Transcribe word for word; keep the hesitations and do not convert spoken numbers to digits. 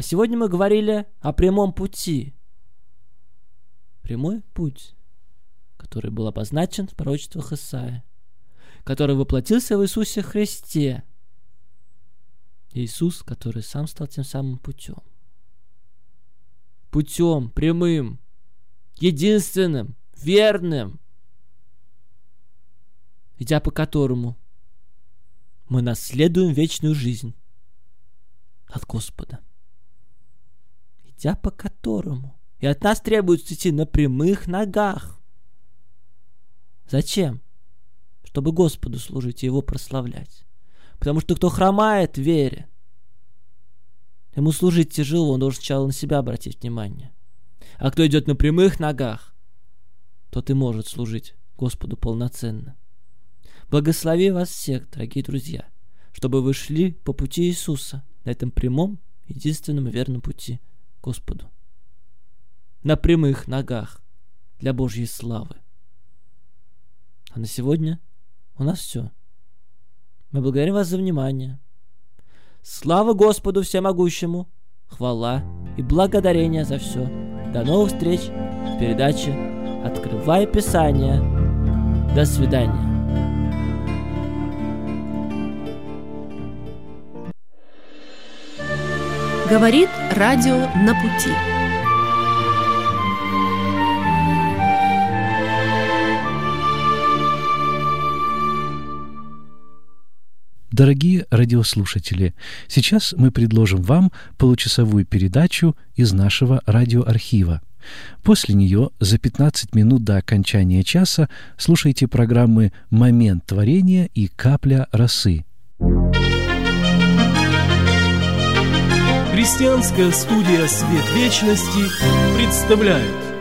А сегодня мы говорили о прямом пути. Прямой путь, который был обозначен в пророчествах Исаии, который воплотился в Иисусе Христе. Иисус, который сам стал тем самым путем. Путем прямым, единственным, верным, идя по которому мы наследуем вечную жизнь от Господа. Идя по которому. И от нас требуется идти на прямых ногах. Зачем? Чтобы Господу служить и Его прославлять. Потому что кто хромает в вере, ему служить тяжело, он должен сначала на себя обратить внимание. А кто идет на прямых ногах, тот и может служить Господу полноценно. Благослови вас всех, дорогие друзья, чтобы вы шли по пути Иисуса, на этом прямом, единственном и верном пути к Господу. На прямых ногах для Божьей славы. А на сегодня у нас все. Мы благодарим вас за внимание. Слава Господу Всемогущему, хвала и благодарение за все. До новых встреч в передаче «Открывай Писание». До свидания. Говорит радио «На пути». Дорогие радиослушатели, сейчас мы предложим вам получасовую передачу из нашего радиоархива. После нее за пятнадцать минут до окончания часа слушайте программы «Момент творения» и «Капля росы». Христианская студия «Свет вечности» представляет